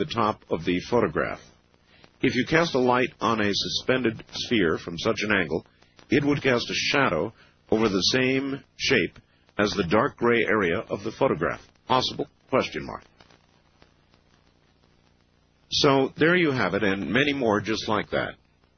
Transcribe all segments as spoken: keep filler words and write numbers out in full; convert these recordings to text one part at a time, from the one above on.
the top of the photograph. If you cast a light on a suspended sphere from such an angle, it would cast a shadow over the same shape as the dark gray area of the photograph. Possible? Question mark. So there you have it, and many more just like that.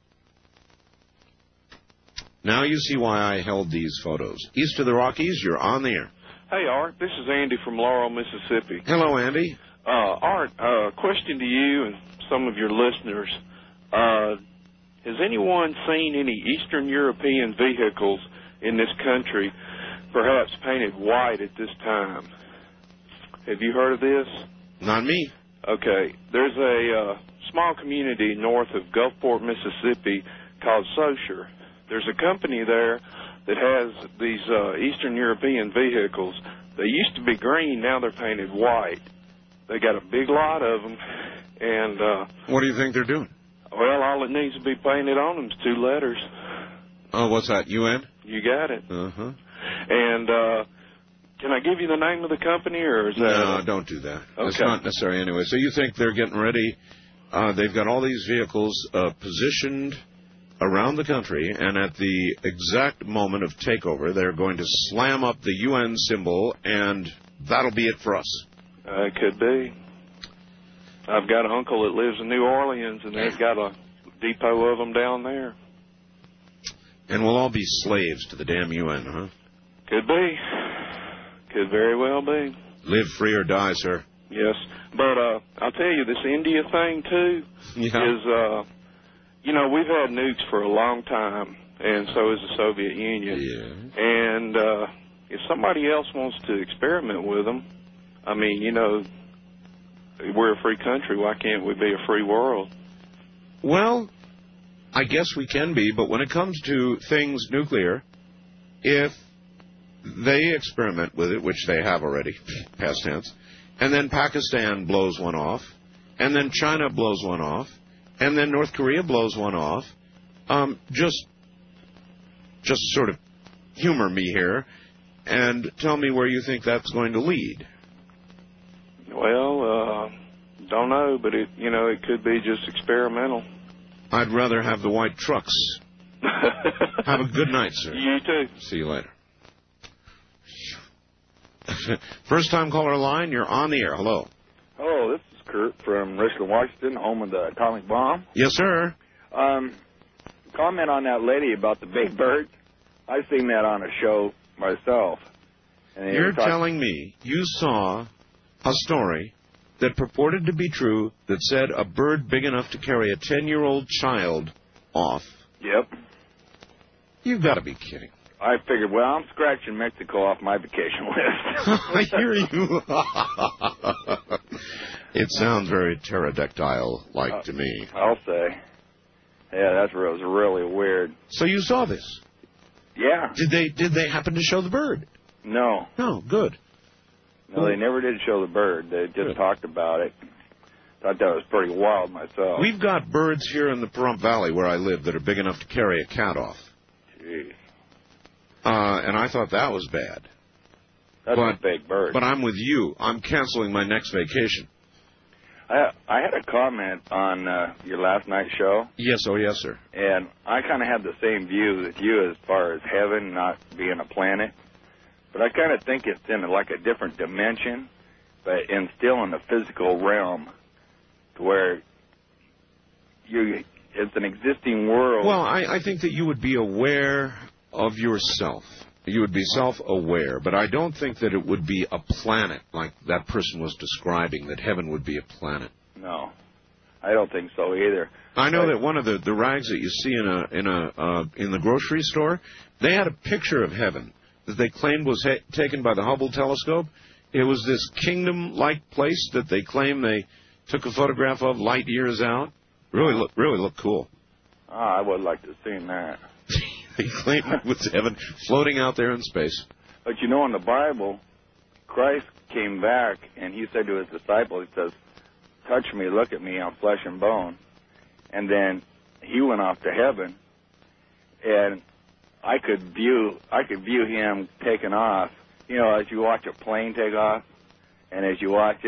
Now you see why I held these photos. East of the Rockies, you're on the air. Hey, Art. This is Andy from Laurel, Mississippi. Hello, Andy. Uh, Art, uh, question to you and some of your listeners. Uh, has anyone seen any Eastern European vehicles in this country, perhaps painted white at this time? Have you heard of this? Not me. Okay. There's a uh, small community north of Gulfport, Mississippi called Socher. There's a company there that has these uh, Eastern European vehicles. They used to be green, now they're painted white. They got a big lot of them, and... Uh, what do you think they're doing? Well, all it needs to be painted on them is two letters. Oh, what's that, U N? You got it. Uh-huh. And uh, can I give you the name of the company, or is that... No, don't do that. Okay. It's not necessary anyway. So you think they're getting ready, uh, they've got all these vehicles uh, positioned around the country, and at the exact moment of takeover, they're going to slam up the U N symbol, and that'll be it for us. Uh, it could be. I've got an uncle that lives in New Orleans, and they've got a depot of them down there. And we'll all be slaves to the damn U N, huh? Could be. Could very well be. Live free or die, sir. Yes. But uh, I'll tell you, this India thing, too, yeah. is, uh, you know, we've had nukes for a long time, and so has the Soviet Union. Yeah. And uh, if somebody else wants to experiment with them, I mean, you know, we're a free country. Why can't we be a free world? Well, I guess we can be, but when it comes to things nuclear, if they experiment with it, which they have already, past tense, and then Pakistan blows one off, and then China blows one off, and then North Korea blows one off, um, just, just sort of humor me here and tell me where you think that's going to lead. Well, uh, don't know, but it, you know, it could be just experimental. I'd rather have the white trucks. Have a good night, sir. You too. See you later. First time caller line, you're on the air. Hello. Hello, this is Kurt from Richland, Washington, home of the atomic bomb. Yes, sir. Um, comment on that lady about the big bird. I've seen that on a show myself. And you're telling me you saw a story that purported to be true that said a bird big enough to carry a ten-year-old child off. Yep. You've got to be kidding. I figured, well, I'm scratching Mexico off my vacation list. I hear you. It sounds very pterodactyl-like uh, to me. I'll say. Yeah, that was really weird. So you saw this? Yeah. Did they Did they happen to show the bird? No. No, good. No, they never did show the bird. They just good. talked about it. Thought that was pretty wild myself. We've got birds here in the Pahrump Valley where I live that are big enough to carry a cat off. Jeez. Uh, and I thought that was bad. That's but, a big bird. But I'm with you. I'm canceling my next vacation. I I had a comment on uh, your last night's show. Yes, oh yes, sir. And I kind of had the same view as you as far as heaven not being a planet. But I kind of think it's in like a different dimension, but in still in the physical realm, to where you it's an existing world. Well, I, I think that you would be aware of yourself. You would be self-aware, but I don't think that it would be a planet like that person was describing, that heaven would be a planet. No, I don't think so either. I know but, that one of the, the rags that you see in a in a uh, in the grocery store, they had a picture of heaven that they claimed was ha- taken by the Hubble telescope. It was this kingdom-like place that they claim they took a photograph of light years out. Really look really looked cool. Oh, I would like to have seen that. They claim it was heaven floating out there in space. But you know, in the Bible, Christ came back and he said to his disciples, he says, touch me, look at me, I'm flesh and bone. And then he went off to heaven, and I could view I could view him taking off. You know, as you watch a plane take off, and as you watch it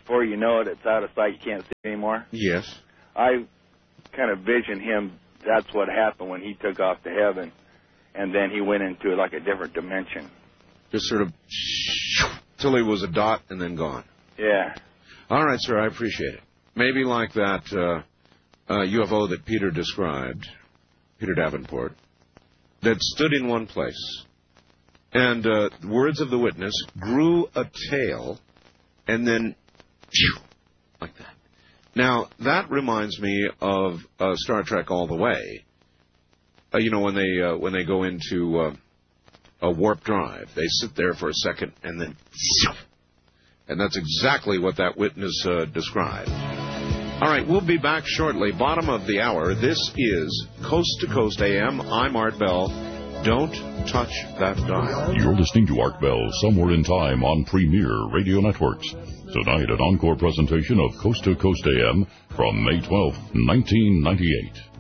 before you know it, it's out of sight. You can't see it anymore. Yes. I kind of vision him. That's what happened when he took off to heaven, and then he went into like a different dimension. Just sort of till he was a dot and then gone. Yeah. All right, sir. I appreciate it. Maybe like that uh, uh, U F O that Peter described, Peter Davenport, that stood in one place, and uh, words of the witness grew a tail, and then like that. Now, that reminds me of uh, Star Trek All the Way. Uh, you know, when they uh, when they go into uh, a warp drive, they sit there for a second, and then... And that's exactly what that witness uh, described. All right, we'll be back shortly. Bottom of the hour. This is Coast to Coast A M. I'm Art Bell. Don't touch that dial. You're listening to Art Bell, Somewhere in Time on Premier Radio Networks. Tonight, an encore presentation of Coast to Coast A M from May twelfth, nineteen ninety-eight.